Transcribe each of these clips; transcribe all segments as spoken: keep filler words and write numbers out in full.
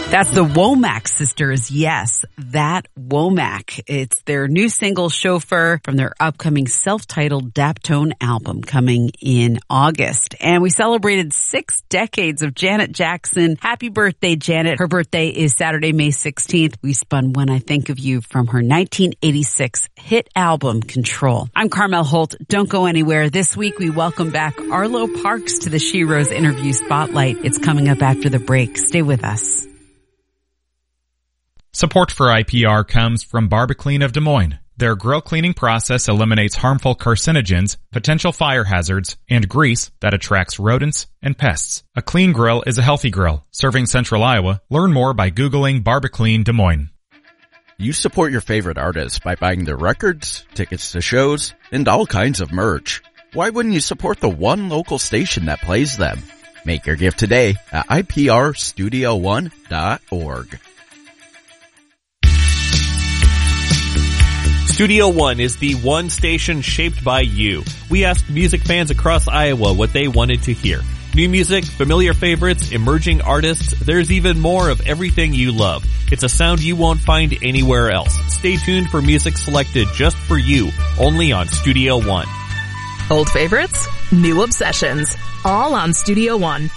That's the Womack Sisters. Yes, that Womack. It's their new single, Chauffeur, from their upcoming self-titled Daptone album coming in August. And we celebrated six decades of Janet Jackson. Happy birthday, Janet. Her birthday is Saturday, May sixteenth. We spun When I Think of You from her nineteen eighty-six hit album, Control. I'm Carmel Holt. Don't go anywhere. This week, we welcome back Arlo Parks to the She Rose interview spotlight. It's coming up after the break. Stay with us. Support for I P R comes from Barbaclean of Des Moines. Their grill cleaning process eliminates harmful carcinogens, potential fire hazards, and grease that attracts rodents and pests. A clean grill is a healthy grill. Serving Central Iowa. Learn more by Googling Barbaclean Des Moines. You support your favorite artists by buying their records, tickets to shows, and all kinds of merch. Why wouldn't you support the one local station that plays them? Make your gift today at I P R studio one dot org. Studio One is the one station shaped by you. We asked music fans across Iowa what they wanted to hear. New music, familiar favorites, emerging artists, there's even more of everything you love. It's a sound you won't find anywhere else. Stay tuned for music selected just for you, only on Studio One. Old favorites, new obsessions, all on Studio One.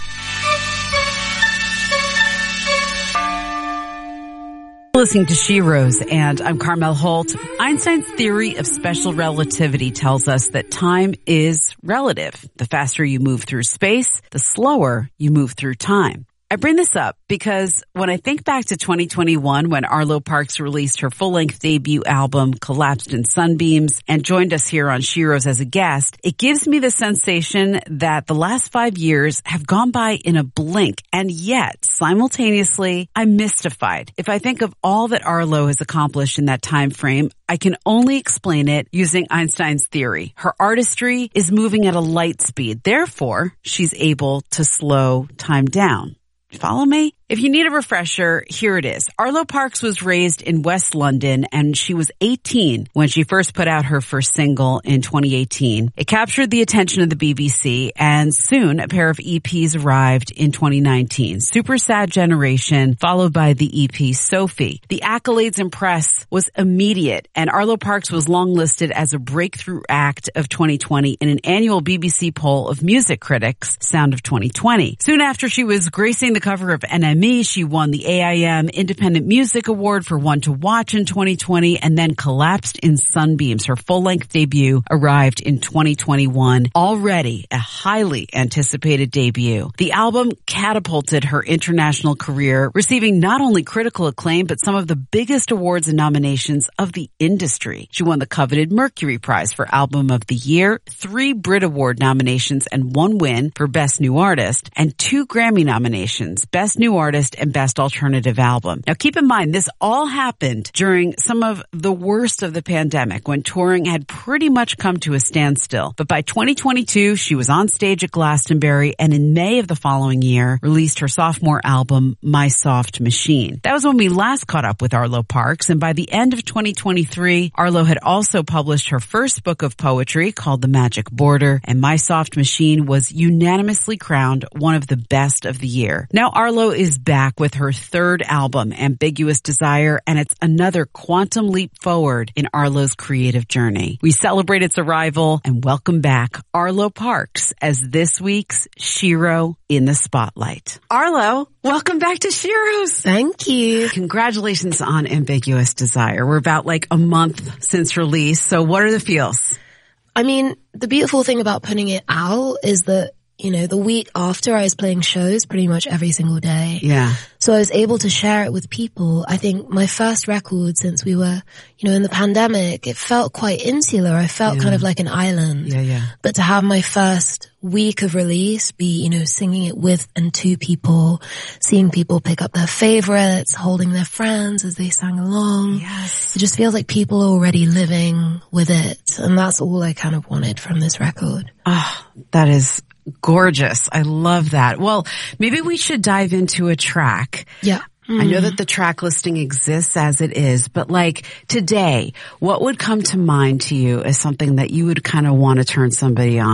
Listening to She Rose, and I'm Carmel Holt. Einstein's theory of special relativity tells us that time is relative. The faster you move through space, the slower you move through time. I bring this up because when I think back to twenty twenty-one, when Arlo Parks released her full-length debut album, Collapsed in Sunbeams, and joined us here on She Rose as a guest, it gives me the sensation that the last five years have gone by in a blink, and yet, simultaneously, I'm mystified. If I think of all that Arlo has accomplished in that time frame, I can only explain it using Einstein's theory. Her artistry is moving at a light speed. Therefore, she's able to slow time down. Follow me? If you need a refresher, here it is. Arlo Parks was raised in West London, and she was eighteen when she first put out her first single in twenty eighteen. It captured the attention of the B B C, and soon a pair of E Ps arrived in twenty nineteen. Super Sad Generation, followed by the E P Sophie. The accolades and press was immediate, and Arlo Parks was longlisted as a breakthrough act of twenty twenty in an annual B B C poll of music critics, Sound of twenty twenty. Soon after she was gracing the cover of N M E, she won the A I M Independent Music Award for One to Watch in twenty twenty, and then Collapsed in Sunbeams. Her full-length debut arrived in twenty twenty-one. Already a highly anticipated debut. The album catapulted her international career, receiving not only critical acclaim, but some of the biggest awards and nominations of the industry. She won the coveted Mercury Prize for Album of the Year, three Brit Award nominations, and one win for Best New Artist, and two Grammy nominations, Best New Artist and Best Alternative Album. Now keep in mind, this all happened during some of the worst of the pandemic, when touring had pretty much come to a standstill. But by twenty twenty-two, she was on stage at Glastonbury, and in May of the following year, released her sophomore album, My Soft Machine. That was when we last caught up with Arlo Parks, and by the end of twenty twenty-three, Arlo had also published her first book of poetry called The Magic Border, and My Soft Machine was unanimously crowned one of the best of the year. Now Arlo is back with her third album, Ambiguous Desire, and it's another quantum leap forward in Arlo's creative journey. We celebrate its arrival and welcome back Arlo Parks as this week's Shiro in the Spotlight. Arlo, welcome back to She Rose. Thank you. Congratulations on Ambiguous Desire. We're about like a month since release, so what are the feels? I mean, the beautiful thing about putting it out is that, you know, the week after I was playing shows pretty much every single day. Yeah. So I was able to share it with people. I think my first record since we were, you know, in the pandemic, it felt quite insular. I felt yeah. kind of like an island. Yeah, yeah. But to have my first week of release be, you know, singing it with and to people, seeing people pick up their favorites, holding their friends as they sang along. Yes. It just feels like people are already living with it. And that's all I kind of wanted from this record. Oh, that is gorgeous. I love that. Well, maybe we should dive into a track. Yeah. Mm. I know that the track listing exists as it is, but like today, what would come to mind to you as something that you would kind of want to turn somebody on?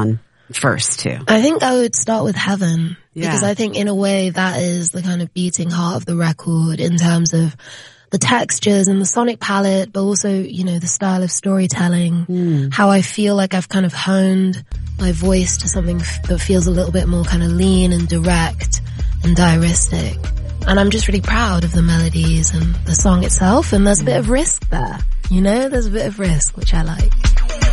first too? I think I would start with Heaven. Yeah. Because I think in a way that is the kind of beating heart of the record in terms of the textures and the sonic palette, but also, you know, the style of storytelling, mm. how I feel like I've kind of honed my voice to something f- that feels a little bit more kind of lean and direct and diaristic. And I'm just really proud of the melodies and the song itself, and there's a bit of risk there, you know, there's a bit of risk, which I like.